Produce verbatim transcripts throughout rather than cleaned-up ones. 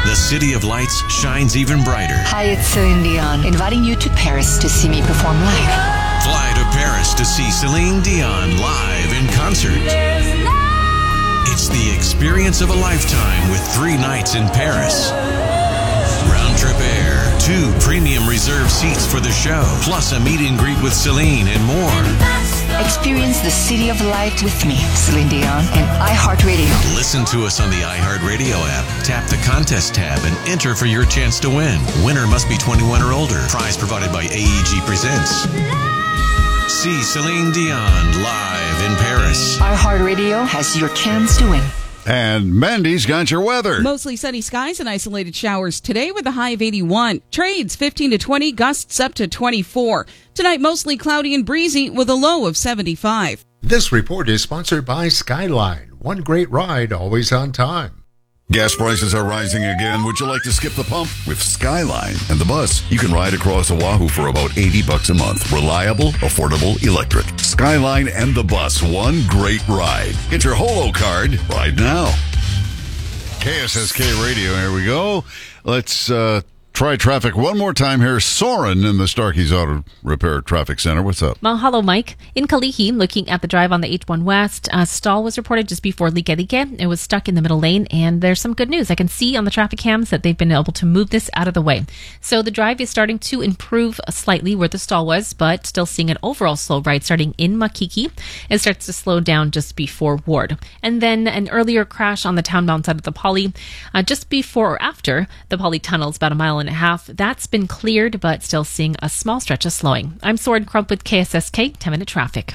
the City of Lights shines even brighter. Hi, it's Celine Dion, inviting you to Paris to see me perform live. Fly to Paris to see Celine Dion live in concert. It's the experience of a lifetime with three nights in Paris. Round-trip air, two premium reserved seats for the show, plus a meet and greet with Celine and more. Experience the City of Light with me, Celine Dion, and iHeartRadio. Listen to us on the iHeartRadio app. Tap the contest tab and enter for your chance to win. Winner must be twenty-one or older. Prize provided by A E G Presents. See Celine Dion live in Paris. iHeartRadio has your chance to win. And Mandy's got your weather. Mostly sunny skies and isolated showers today with a high of eighty-one. Trades fifteen to twenty, gusts up to twenty-four. Tonight mostly cloudy and breezy with a low of seventy-five. This report is sponsored by Skyline. One great ride, always on time. Gas prices are rising again. Would you like to skip the pump? With Skyline and the bus, you can ride across Oahu for about eighty bucks a month. Reliable, affordable, electric. Skyline and the bus, one great ride. Get your Holo card right now. K S S K Radio, here we go. Let's uh, try traffic one more time here. Soren in the Starkey's Auto Repair Traffic Center. What's up? Mahalo, Mike. In Kalihi, looking at the drive on the H one West, a stall was reported just before Likelike. It was stuck in the middle lane, and there's some good news. I can see on the traffic cams that they've been able to move this out of the way. So the drive is starting to improve slightly where the stall was, but still seeing an overall slow ride starting in Makiki. It starts to slow down just before Ward. And then an earlier crash on the townbound side of the Poly, uh, just before or after the Poly tunnels, about a mile and a half. That's been cleared, but still seeing a small stretch of slowing. I'm Soren Crump with K S S K ten minute traffic.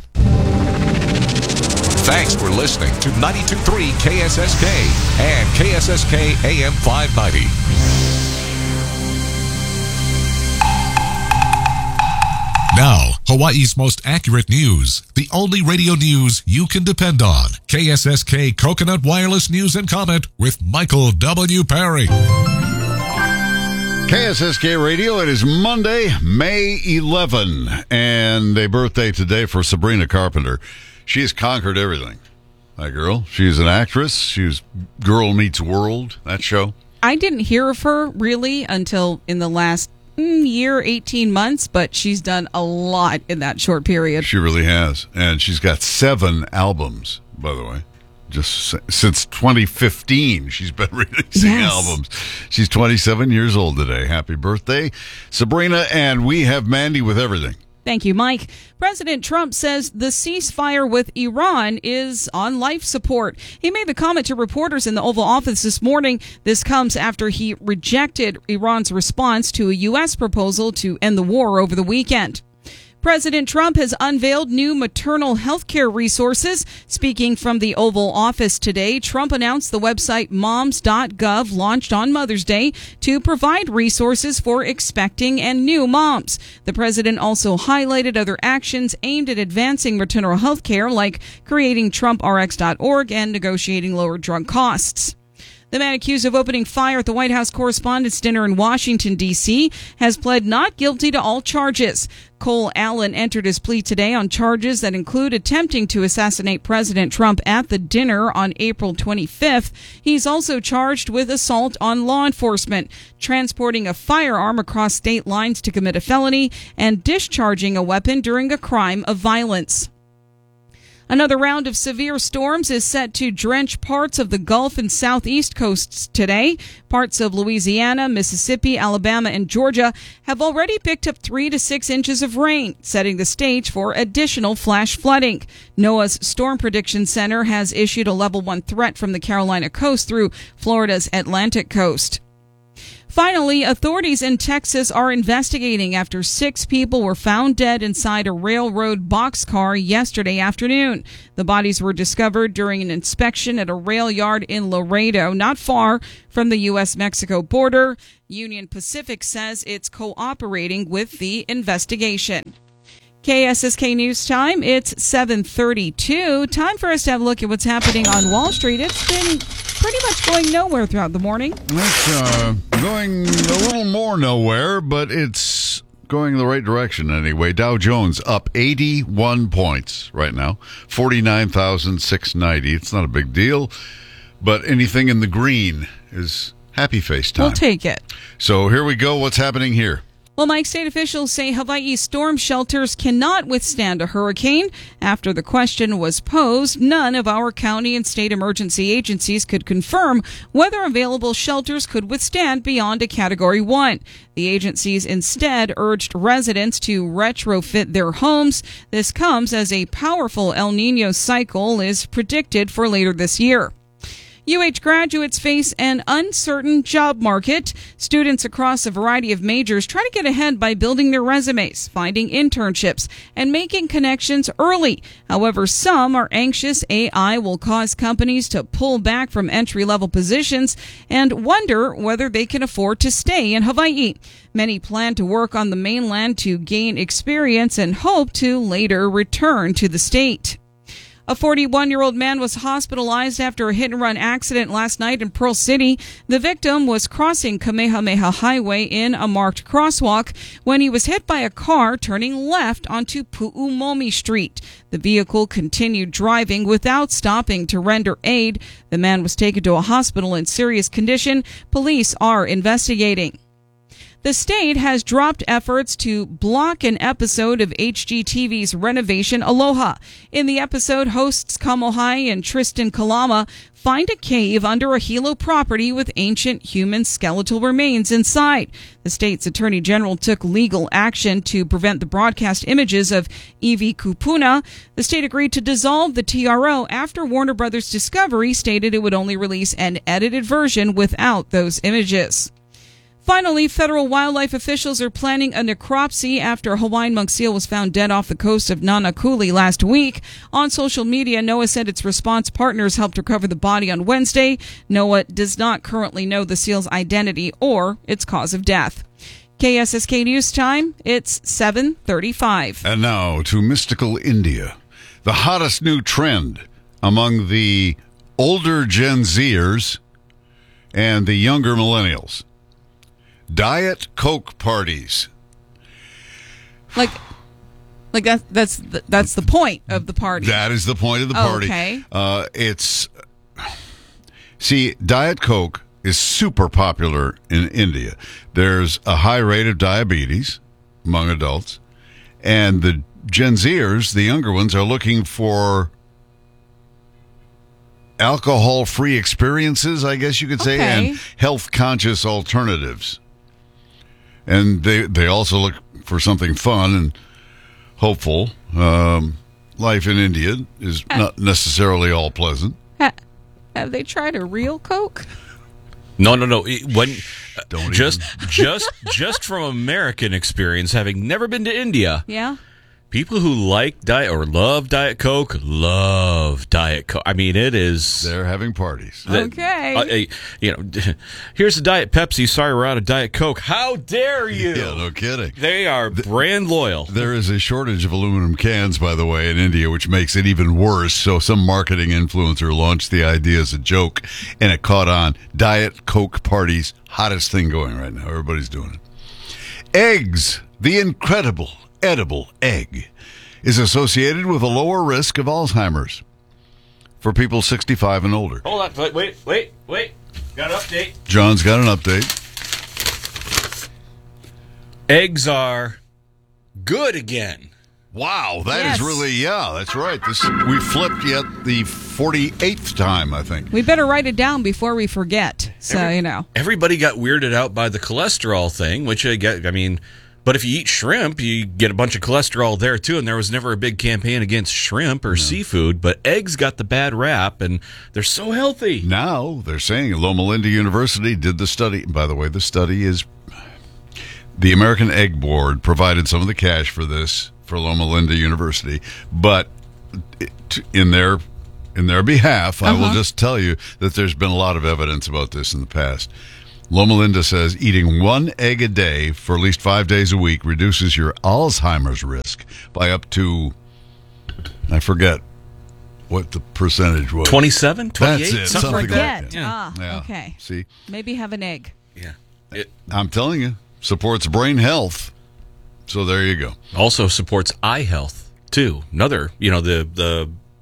Thanks for listening to ninety-two point three K S S K and K S S K A M five ninety. Now, Hawaii's most accurate news. The only radio news you can depend on. K S S K Coconut Wireless News and Comment with Michael W. Perry. K S S K Radio, it is Monday, May eleventh, and a birthday today for Sabrina Carpenter. She has conquered everything. That girl. She's an actress. She was Girl Meets World, that show. I didn't hear of her really until in the last mm, year, eighteen months, but she's done a lot in that short period. She really has. And she's got seven albums, by the way. Just since twenty fifteen, she's been releasing yes. albums. She's twenty-seven years old today. Happy birthday, Sabrina. And we have Mandy with everything. Thank you, Mike. President Trump says the ceasefire with Iran is on life support. He made the comment to reporters in the Oval Office this morning. This comes after he rejected Iran's response to a U S proposal to end the war over the weekend. President Trump has unveiled new maternal health care resources. Speaking from the Oval Office today, Trump announced the website moms dot gov, launched on Mother's Day, to provide resources for expecting and new moms. The president also highlighted other actions aimed at advancing maternal health care, like creating Trump R X dot org and negotiating lower drug costs. The man accused of opening fire at the White House Correspondents' Dinner in Washington, D C, has pled not guilty to all charges. Cole Allen entered his plea today on charges that include attempting to assassinate President Trump at the dinner on April twenty-fifth. He's also charged with assault on law enforcement, transporting a firearm across state lines to commit a felony, and discharging a weapon during a crime of violence. Another round of severe storms is set to drench parts of the Gulf and southeast coasts today. Parts of Louisiana, Mississippi, Alabama, and Georgia have already picked up three to six inches of rain, setting the stage for additional flash flooding. NOAA's Storm Prediction Center has issued a level one threat from the Carolina coast through Florida's Atlantic coast. Finally, authorities in Texas are investigating after six people were found dead inside a railroad boxcar yesterday afternoon. The bodies were discovered during an inspection at a rail yard in Laredo, not far from the U S Mexico border. Union Pacific says it's cooperating with the investigation. K S S K News Time, it's seven thirty-two. Time for us to have a look at what's happening on Wall Street. It's been pretty much going nowhere throughout the morning. It's uh, going a little more nowhere, but it's going in the right direction anyway. Dow Jones up eighty-one points right now, forty-nine thousand six hundred ninety. It's not a big deal, but anything in the green is Happy FaceTime. We'll take it. So here we go. What's happening here? Well, Mike, state officials say Hawaii's storm shelters cannot withstand a hurricane. After the question was posed, none of our county and state emergency agencies could confirm whether available shelters could withstand beyond a Category one. The agencies instead urged residents to retrofit their homes. This comes as a powerful El Nino cycle is predicted for later this year. U H graduates face an uncertain job market. Students across a variety of majors try to get ahead by building their resumes, finding internships, and making connections early. However, some are anxious A I will cause companies to pull back from entry-level positions and wonder whether they can afford to stay in Hawaii. Many plan to work on the mainland to gain experience and hope to later return to the state. A forty-one-year-old man was hospitalized after a hit-and-run accident last night in Pearl City. The victim was crossing Kamehameha Highway in a marked crosswalk when he was hit by a car turning left onto Pu'umomi Street. The vehicle continued driving without stopping to render aid. The man was taken to a hospital in serious condition. Police are investigating. The state has dropped efforts to block an episode of H G T V's renovation Aloha. In the episode, hosts Kamohai and Tristan Kalama find a cave under a Hilo property with ancient human skeletal remains inside. The state's attorney general took legal action to prevent the broadcast images of Iwi Kupuna. The state agreed to dissolve the T R O after Warner Brothers Discovery stated it would only release an edited version without those images. Finally, federal wildlife officials are planning a necropsy after a Hawaiian monk seal was found dead off the coast of Nanakuli last week. On social media, NOAA said its response partners helped recover the body on Wednesday. NOAA does not currently know the seal's identity or its cause of death. K S S K News Time, it's seven thirty-five. And now to mystical India. The hottest new trend among the older Gen Zers and the younger millennials. Diet Coke parties. Like, like that, that's the, that's the point of the party. That is the point of the party. Okay. Uh, it's, see, Diet Coke is super popular in India. There's a high rate of diabetes among adults, and the Gen Zers, the younger ones, are looking for alcohol-free experiences, I guess you could say, Okay. and health-conscious alternatives. And they they also look for something fun and hopeful. Um, life in India is not necessarily all pleasant. Ha- have they tried a real Coke? No, no, no. It- When Don't just even. just just from American experience, having never been to India, Yeah. people who like diet or love Diet Coke love Diet Coke. I mean, it is. They're having parties. that- Okay. uh, uh, you know, here's a Diet Pepsi. Sorry, we're out of Diet Coke. How dare you? Yeah, no kidding. They are brand loyal. There is a shortage of aluminum cans, by the way, in India, which makes it even worse. So some marketing influencer launched the idea as a joke, and it caught on. Diet Coke parties, hottest thing going right now. Everybody's doing it. Eggs, the incredible edible egg, is associated with a lower risk of Alzheimer's for people sixty-five and older. Hold on. Wait, wait, wait, wait. Got an update. John's got an update. Eggs are good again. Wow, that Yes. is really, yeah, that's right. This we flipped yet the forty-eighth time, I think. We better write it down before we forget. So, Every- you know. Everybody got weirded out by the cholesterol thing, which I get. I mean, but if you eat shrimp, you get a bunch of cholesterol there too. And there was never a big campaign against shrimp or seafood, but eggs got the bad rap, and they're so healthy. Now they're saying Loma Linda University did the study. By the way, the study is the American Egg Board provided some of the cash for this for Loma Linda University, but it, in their in their behalf, I will Uh-huh. just tell you that there's been a lot of evidence about this in the past. Loma Linda says eating one egg a day for at least five days a week reduces your Alzheimer's risk by up to, I forget what the percentage was. twenty-seven, twenty-eight, That's it, something like something that. like Forget. Ah, Yeah. okay. See, Maybe have an egg. Yeah. It I'm telling you, supports brain health. So there you go. also supports eye health too. Another, you know, the the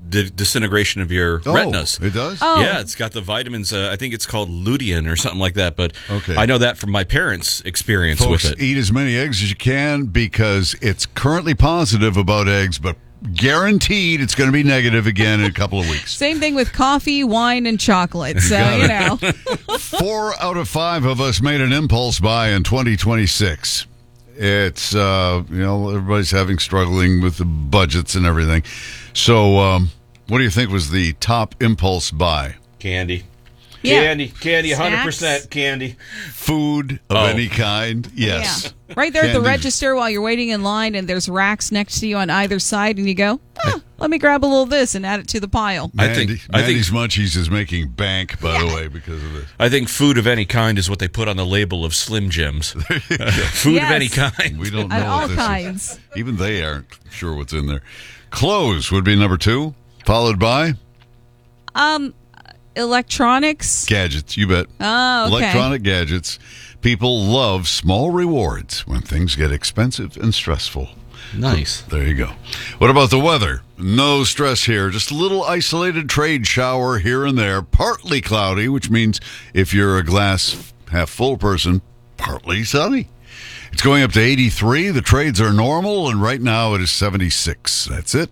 di- disintegration of your Oh, retinas. it does? Oh. Yeah, it's got the vitamins. Uh, I think it's called lutein or something like that. But Okay. I know that from my parents' experience Folks, with it. eat as many eggs as you can because it's currently positive about eggs, but guaranteed it's going to be negative again in a couple of weeks. Same thing with coffee, wine, and chocolate. So, Got you it. know. Four out of five of us made an impulse buy in twenty twenty-six. It's, uh, you know, everybody's having struggling with the budgets and everything. So, um, what do you think was the top impulse buy? Candy. Yeah. Candy. Candy. one hundred percent Snacks. candy. Food of Oh. any kind? Yes. Yeah. Right there at the Candy. register while you're waiting in line, and there's racks next to you on either side, and you go, oh, let me grab a little of this and add it to the pile. I think- Mandy, I think- Mandy's Munchies is making bank, by the way, because of this. I think food of any kind is what they put on the label of Slim Jims. Food Yes. of any kind. We don't know And what all this kinds. is. Even they aren't sure what's in there. Clothes would be number two, followed by Um, electronics. gadgets. You bet. Oh, okay. Electronic gadgets. People love small rewards when things get expensive and stressful. Nice. There you go. What about the weather? No stress here. Just a little isolated trade shower here and there. Partly cloudy, which means if you're a glass half full person, partly sunny. It's going up to eighty-three. The trades are normal, and right now it is seventy-six. That's it.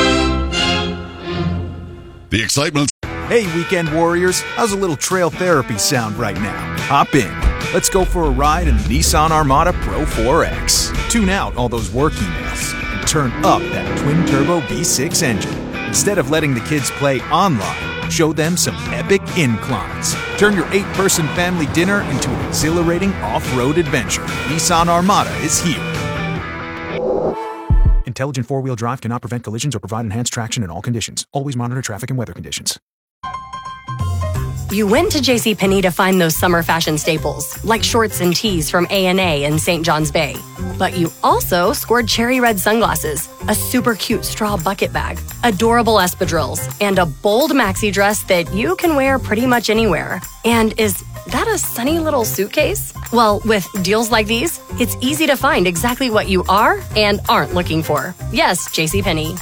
The excitement. Hey, weekend warriors, how's a little trail therapy sound right now? Hop in. Let's go for a ride in the Nissan Armada Pro four X. Tune out all those work emails and turn up that twin-turbo V six engine. Instead of letting the kids play online, show them some epic inclines. Turn your eight-person family dinner into an exhilarating off-road adventure. Nissan Armada is here. Intelligent four-wheel drive cannot prevent collisions or provide enhanced traction in all conditions. Always monitor traffic and weather conditions. You went to JCPenney to find those summer fashion staples, like shorts and tees from A and A in Saint John's Bay. But you also scored cherry red sunglasses, a super cute straw bucket bag, adorable espadrilles, and a bold maxi dress that you can wear pretty much anywhere. And is that a sunny little suitcase? Well, with deals like these, it's easy to find exactly what you are and aren't looking for. Yes, JCPenney.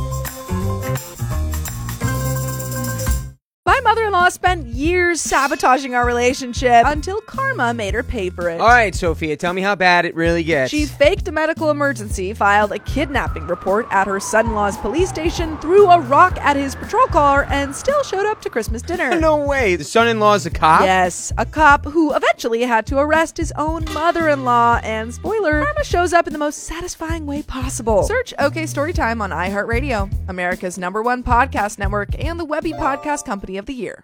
My mother-in-law spent years sabotaging our relationship until karma made her pay for it. All right, Sophia, tell me how bad it really gets. She faked a medical emergency, filed a kidnapping report at her son-in-law's police station, threw a rock at his patrol car, and still showed up to Christmas dinner. No way. The son-in-law's a cop? Yes, a cop who eventually had to arrest his own mother-in-law. And spoiler, karma shows up in the most satisfying way possible. Search OK Storytime on iHeartRadio, America's number one podcast network and the Webby Podcast Company of the Year.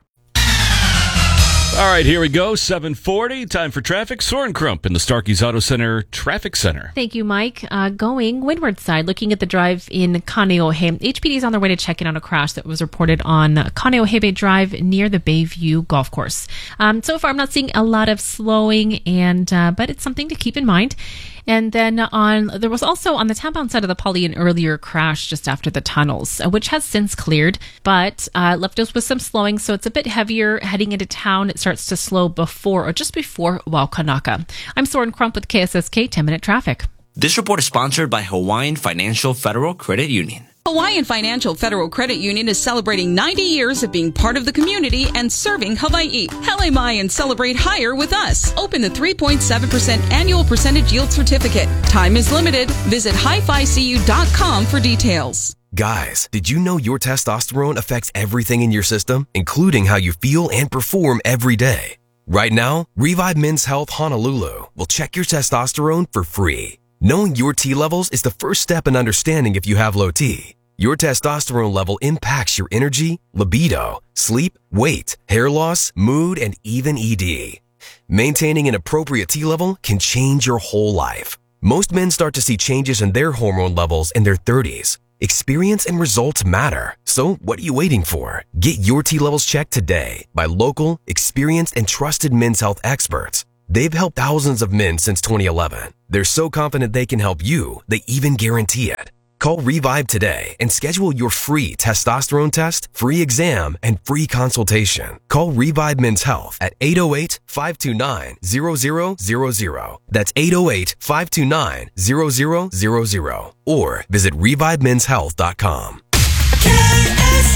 All right, here we go. seven forty. Time for traffic. Soren Crump in the Starkey's Auto Center Traffic Center. Thank you, Mike. Uh, going windward side, looking at the drive in Kaneohe. H P D is on their way to checking on a crash that was reported on Kaneohe Drive near the Bayview Golf Course. Um, so far, I'm not seeing a lot of slowing, and uh, but it's something to keep in mind. And then on, there was also on the townbound side of the Poly an earlier crash just after the tunnels, uh, which has since cleared, but uh, left us with some slowing. So it's a bit heavier heading into town. It starts to slow before or just before Waukanaka. I'm Soren Crump with K S S K ten minute traffic. This report is sponsored by Hawaiian Financial Federal Credit Union. Hawaiian Financial Federal Credit Union is celebrating ninety years of being part of the community and serving Hawaii. Hele mai and celebrate higher with us. Open the three point seven percent annual percentage yield certificate. Time is limited. Visit hi fi c u dot com for details. Guys, did you know your testosterone affects everything in your system, including how you feel and perform every day? Right now, Revive Men's Health Honolulu will check your testosterone for free. Knowing your T levels is the first step in understanding if you have low T. Your testosterone level impacts your energy, libido, sleep, weight, hair loss, mood, and even E D. Maintaining an appropriate T level can change your whole life. Most men start to see changes in their hormone levels in their thirties. Experience and results matter. So what are you waiting for? Get your T levels checked today by local, experienced, and trusted men's health experts. They've helped thousands of men since twenty eleven. They're so confident they can help you, they even guarantee it. Call Revive today and schedule your free testosterone test, free exam, and free consultation. Call Revive Men's Health at eight oh eight, five two nine, zero zero zero zero. That's eight oh eight, five two nine, zero zero zero zero. Or visit revive men's health dot com. K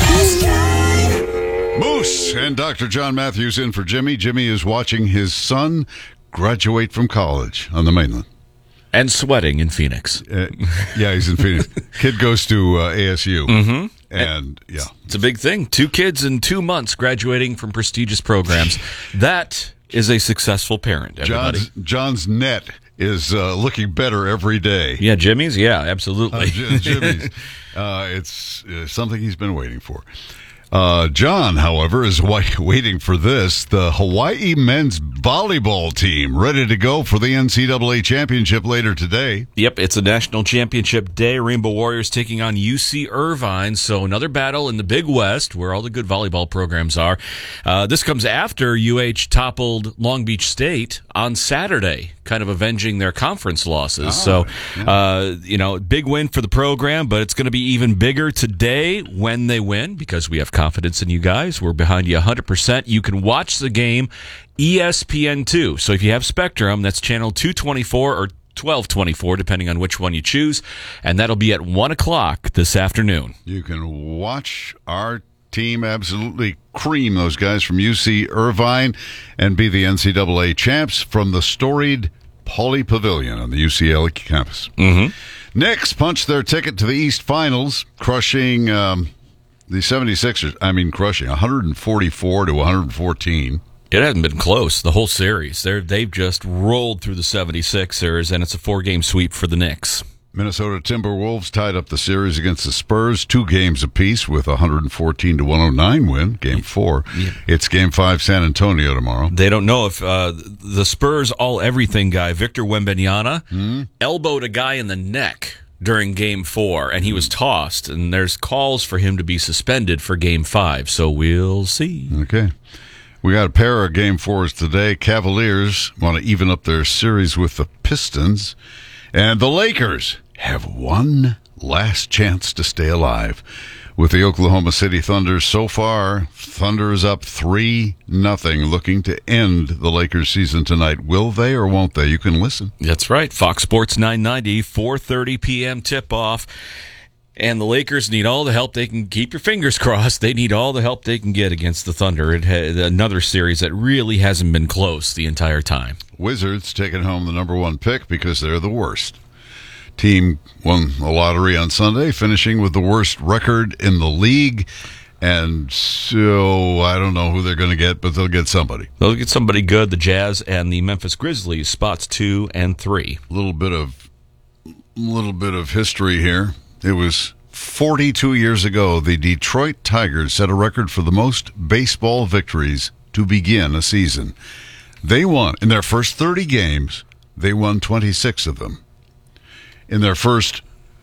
Moose and Doctor John Matthews in for Jimmy. Jimmy is watching his son graduate from college on the mainland. And sweating in Phoenix. Uh, yeah, he's in Phoenix. Kid goes to uh, A S U. Mm-hmm. And, yeah. It's a big thing. Two kids in two months graduating from prestigious programs. That is a successful parent, everybody. John's, John's net is uh, looking better every day. Yeah, Jimmy's? Yeah, absolutely. Uh, J- Jimmy's. uh, it's uh, something he's been waiting for. Uh, John, however, is wait- waiting for this. The Hawaii men's volleyball team ready to go for the N C double A championship later today. Yep, it's a national championship day. Rainbow Warriors taking on U C Irvine. So another battle in the Big West where all the good volleyball programs are. Uh, this comes after U H toppled Long Beach State on Saturday, kind of avenging their conference losses. Oh, so, yeah. uh, you know, big win for the program, but it's going to be even bigger today when they win because we have confidence in you guys. We're behind you one hundred percent. You can watch the game E S P N two. So if you have Spectrum, that's channel two twenty-four or twelve twenty-four, depending on which one you choose. And that'll be at one o'clock this afternoon. You can watch our team absolutely cream those guys from U C Irvine and be the N C double A champs from the storied Pauley Pavilion on the U C L A campus. Mm-hmm. Knicks punched their ticket to the East Finals, crushing um, the seventy-sixers. I mean, crushing one forty-four to one fourteen. It hasn't been close the whole series. They're, they've just rolled through the seventy-sixers, and it's a four-game sweep for the Knicks. Minnesota Timberwolves tied up the series against the Spurs, two games apiece with a one fourteen to one oh nine win, game four. Yeah. It's game five, San Antonio tomorrow. They don't know if uh, the Spurs all-everything guy, Victor Wembanyama, mm-hmm. elbowed a guy in the neck during game four, and he was tossed, and there's calls for him to be suspended for game five, so we'll see. Okay. We got a pair of game fours today. Cavaliers want to even up their series with the Pistons, and the Lakers have one last chance to stay alive with the Oklahoma City Thunder. So far, Thunder is up three nothing, looking to end the Lakers season tonight. Will they or won't they? You can listen. That's right. Fox Sports nine ninety, four thirty p.m. tip-off. And the Lakers need all the help they can. Keep your fingers crossed. They need all the help they can get against the Thunder. It had another series that really hasn't been close the entire time. Wizards taking home the number one pick because they're the worst. Team won the lottery on Sunday, finishing with the worst record in the league. And so I don't know who they're going to get, but they'll get somebody. They'll get somebody good. The Jazz and the Memphis Grizzlies, spots two and three. A little bit of, little bit of history here. It was forty-two years ago, the Detroit Tigers set a record for the most baseball victories to begin a season. They won, in their first thirty games, they won twenty-six of them. In their first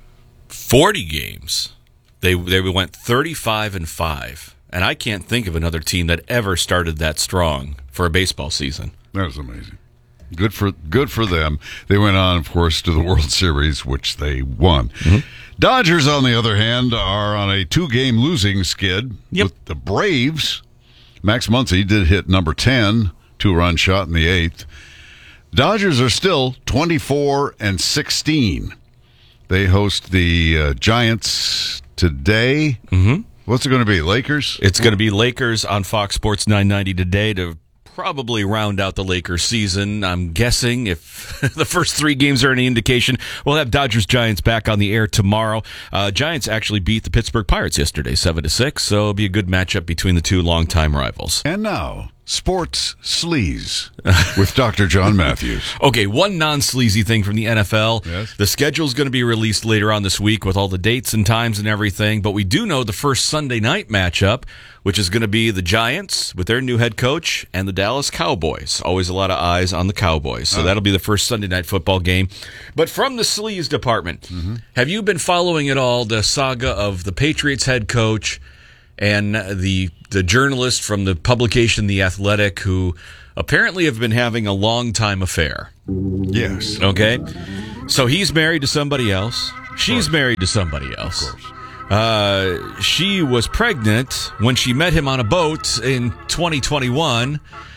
forty games, they they went thirty-five and five. And I can't think of another team that ever started that strong for a baseball season. That was amazing. Good for good for them. They went on, of course, to the World Series, which they won. Mm-hmm. Dodgers, on the other hand, are on a two-game losing skid yep. with the Braves. Max Muncy did hit number ten, two-run shot in the eighth. Dodgers are still twenty-four and sixteen. They host the uh, Giants today. Mm-hmm. What's it going to be, Lakers? It's going to be Lakers on Fox Sports nine ninety today to probably round out the Lakers season. I'm guessing if the first three games are any indication, we'll have Dodgers-Giants back on the air tomorrow. Uh, Giants actually beat the Pittsburgh Pirates yesterday, seven to six, so it'll be a good matchup between the two longtime rivals. And now, Sports Sleaze with Doctor John Matthews. Okay, one non-sleazy thing from the N F L. Yes. The schedule's going to be released later on this week with all the dates and times and everything, but we do know the first Sunday night matchup, which is going to be the Giants with their new head coach and the Dallas Cowboys. Always a lot of eyes on the Cowboys. So oh. that'll be the first Sunday night football game. But from the sleaze department, mm-hmm. have you been following at all the saga of the Patriots head coach and the the journalist from the publication The Athletic who apparently have been having a long-time affair? Yes. Okay? So he's married to somebody else. She's married to somebody else. Of course. Uh, she was pregnant when she met him on a boat in twenty twenty-one.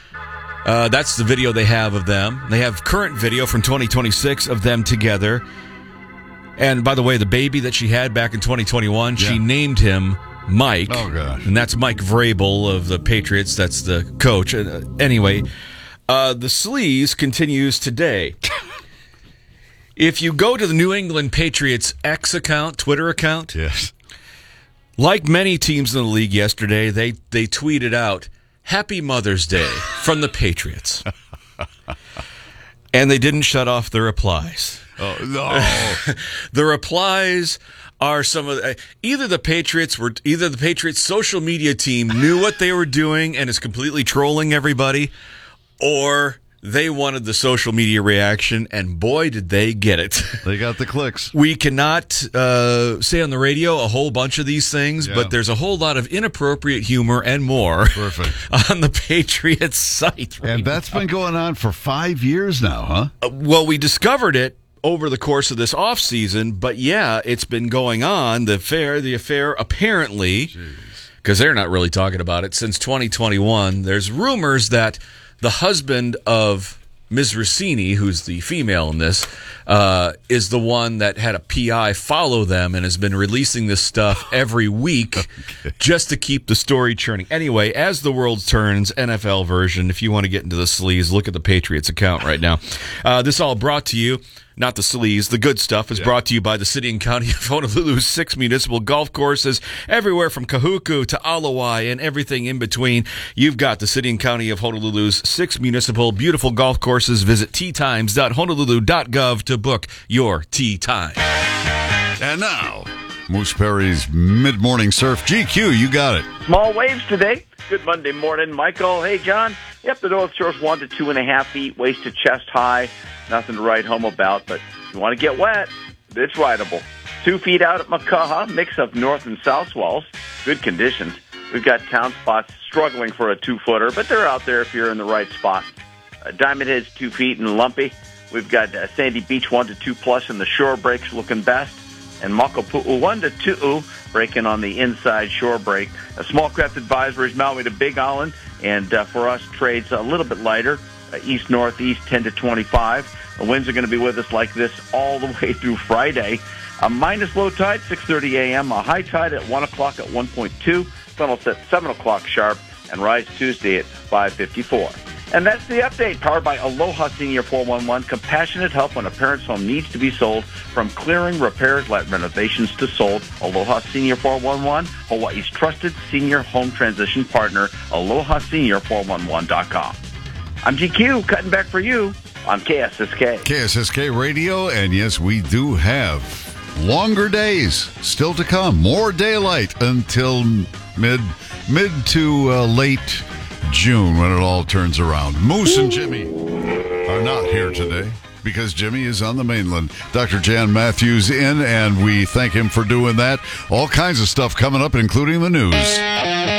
Uh, that's the video they have of them. They have current video from twenty twenty-six of them together. And by the way, the baby that she had back in twenty twenty-one, yeah. she named him Mike. Oh, gosh. And that's Mike Vrabel of the Patriots. That's the coach. Uh, anyway, uh, the sleaze continues today. If you go to the New England Patriots X account, Twitter account, yes, like many teams in the league yesterday, they, they tweeted out, Happy Mother's Day from the Patriots. And they didn't shut off the replies. Oh, no. The replies are some of the, either the Patriots were either the Patriots social media team knew what they were doing and is completely trolling everybody, or they wanted the social media reaction, and boy, did they get it. They got the clicks. We cannot uh, say on the radio a whole bunch of these things, Yeah. but there's a whole lot of inappropriate humor and more Perfect. on the Patriots site. Right And that's now. been going on for five years now, huh? Uh, well, we discovered it over the course of this off season, but yeah, it's been going on. The affair, the affair apparently, because they're not really talking about it, since twenty twenty-one, there's rumors that the husband of Miz Rossini, who's the female in this, uh, is the one that had a P I follow them and has been releasing this stuff every week okay. just to keep the story churning. Anyway, as the world turns, N F L version, if you want to get into the sleaze, look at the Patriots account right now. Uh, this all brought to you, not the sleaze, the good stuff is yeah. brought to you by the City and County of Honolulu's six municipal golf courses, everywhere from Kahuku to Alawai and everything in between. You've got the City and County of Honolulu's six municipal beautiful golf courses. Visit tee times dot honolulu dot gov to book your tee time. And now, Moose Perry's mid-morning surf. G Q, you got it. Small waves today. Good Monday morning, Michael. Hey, John. Yep, the North Shore's one to two and a half feet, waist to chest high. Nothing to write home about, but if you want to get wet, it's rideable. Two feet out at Makaha, mix of north and south swells. Good conditions. We've got town spots struggling for a two-footer, but they're out there if you're in the right spot. Uh, Diamond Head's two feet and lumpy. We've got uh, Sandy Beach one to two plus, and the shore breaks looking best. And Makapu'u one to two, breaking on the inside shore break. A small craft advisories Maui to Big Island, and uh, for us, trades a little bit lighter. Uh, east-northeast, ten to twenty-five. The winds are going to be with us like this all the way through Friday. A minus low tide, six thirty a.m. A high tide at one o'clock at one point two. Sun will set seven o'clock sharp and rise Tuesday at five fifty-four. And that's the update, powered by Aloha Senior four one one. Compassionate help when a parent's home needs to be sold. From clearing, repairs, light renovations to sold. Aloha Senior four one one, Hawaii's trusted senior home transition partner. aloha senior four one one dot com. I'm G Q, cutting back for you on K S S K. K S S K Radio, and yes, we do have longer days still to come. More daylight until mid mid to uh, late June when it all turns around. Moose and Jimmy are not here today because Jimmy is on the mainland. Doctor Jan Matthews in, and we thank him for doing that. All kinds of stuff coming up, including the news.